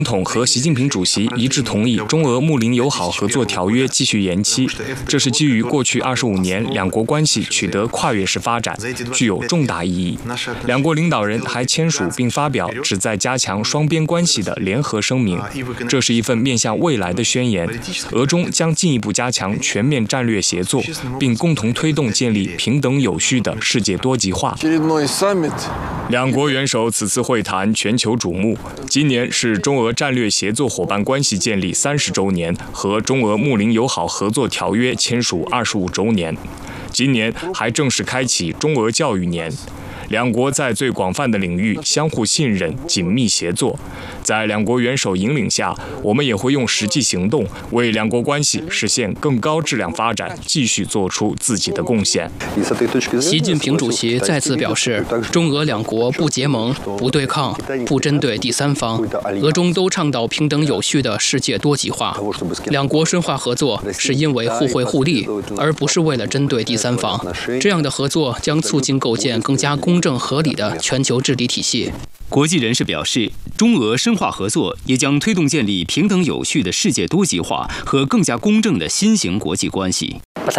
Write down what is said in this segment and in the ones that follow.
统和习近平主席一致同意中俄睦邻友好合作条约继续延期，这是基于过去25年两国关系取得跨越式发展，具有重大意义。两国领导人还签署并发表旨在加强双边关系的联合声明，这是一份面向未来的宣言。俄中将进一步加强全面战略协作，并共同推动建立平等有序的世界多极化。两国元首此次会谈全球瞩目，今年是中俄战略协作伙伴关系建立30周年和中俄睦邻友好合作条约签署25周年。今年还正式开启中俄教育年，两国在最广泛的领域相互信任、紧密协作。在两国元首引领下，我们也会用实际行动为两国关系实现更高质量发展继续做出自己的贡献。 习近平主席再次表示，中俄两国不结盟、不对抗、不针对第三方，俄中都倡导平等有序的世界多极化。两国深化合作是因为互惠互利，而不是为了针对第三方。这样的合作将促进构建更加公正合理的全球治理体系。 国际人士表示，中俄深化合作也将推动建立平等有序的世界多极化和更加公正的新型国际关系。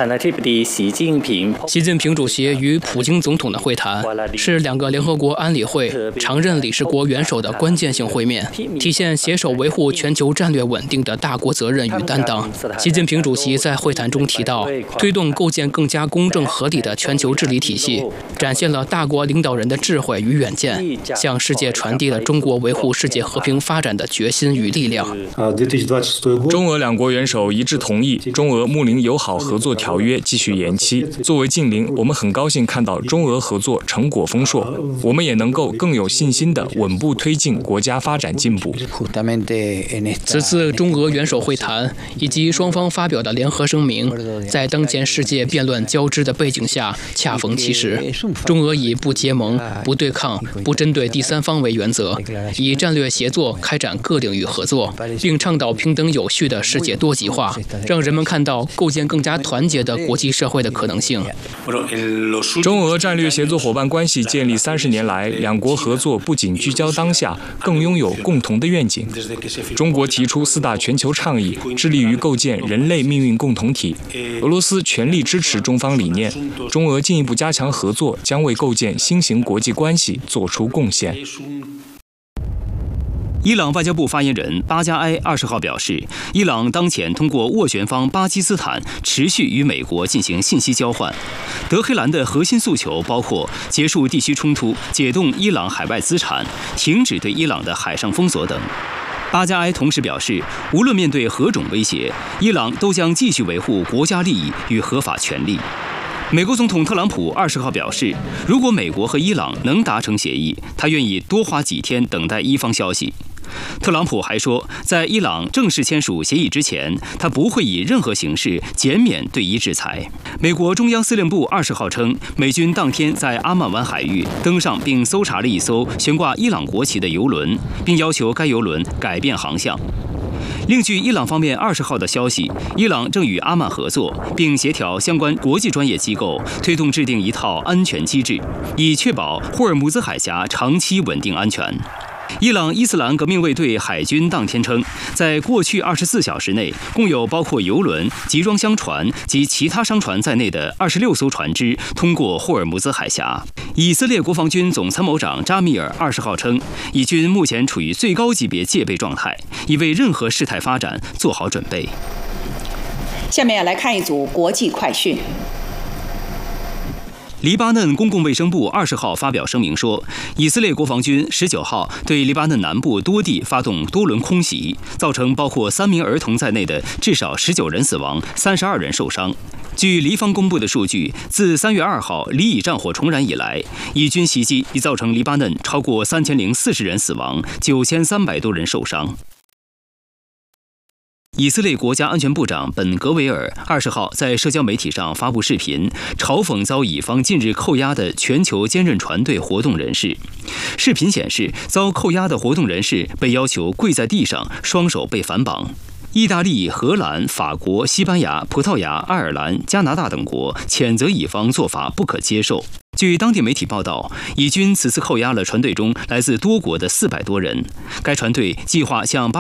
习近平主席与普京总统的会谈是两个联合国安理会常任理事国元首的关键性会面，体现携手维护全球战略稳定的大国责任与担当。习近平主席在会谈中提到，推动构建更加公正合理的全球治理体系，展现了大国领导人的智慧与远见，向世界传递了中国维护世界和平发展的决心与力量。 中俄两国元首一致同意中俄睦邻友好合作条约继续延期。作为近邻，我们很高兴看到中俄合作成果丰硕，我们也能够更有信心地稳步推进国家发展进步。 此次中俄元首会谈以及双方发表的联合声明，在当前世界辩论交织的背景下恰逢其时。中俄以不结盟、不对抗、不针对第三方为原则，以战略协作开展各领域合作，并倡导平等有序的世界多极化，让人们看到构建更加团结的国际社会的可能性。 中俄战略协作伙伴关系建立30年来，两国合作不仅聚焦当下，更拥有共同的愿景。中国提出4大全球倡议，致力于构建人类命运共同体。俄罗斯全力支持中方理念，中俄进一步加强合作，将为构建新型国际关系做出贡献。 伊朗外交部发言人巴加埃20号表示，伊朗当前通过斡旋方巴基斯坦持续与美国进行信息交换。德黑兰的核心诉求包括结束地区冲突、解冻伊朗海外资产、停止对伊朗的海上封锁等。巴加埃同时表示，无论面对何种威胁，伊朗都将继续维护国家利益与合法权利。美国总统特朗普20号表示，如果美国和伊朗能达成协议，他愿意多花几天等待伊方消息。特朗普还说，在伊朗正式签署协议之前，他不会以任何形式减免对伊制裁。美国中央司令部20号称，美军当天在阿曼湾海域登上并搜查了一艘悬挂伊朗国旗的油轮，并要求该油轮改变航向。另据伊朗方面20号的消息，伊朗正与阿曼合作，并协调相关国际专业机构，推动制定一套安全机制，以确保霍尔木兹海峡长期稳定安全。伊朗伊斯兰革命卫队海军当天称，在过去24小时内，共有包括油轮、集装箱船及其他商船在内的26艘船只通过霍尔木兹海峡。以色列国防军总参谋长扎米尔20号称，以军目前处于最高级别戒备状态，已为任何事态发展做好准备。 下面来看一组国际快讯。 黎巴嫩公共卫生部20号发表声明说，以色列国防军19号对黎巴嫩南部多地发动多轮空袭，造成包括3名儿童在内的至少19人死亡，32人受伤。据黎方公布的数据，自3月2号黎以战火重燃以来，以军袭击已造成黎巴嫩超过3040人死亡，9300多人受伤。以色列国家安全部长本·格维尔20号在社交媒体上发布视频，嘲讽遭以方近日扣押的全球坚韧船队活动人士。视频显示，遭扣押的活动人士被要求跪在地上，双手被反绑。意大利、荷兰、法国、西班牙、葡萄牙、爱尔兰、加拿大等国谴责以方做法不可接受。据当地媒体报道，以军此次扣押了船队中来自多国的400多人。该船队计划向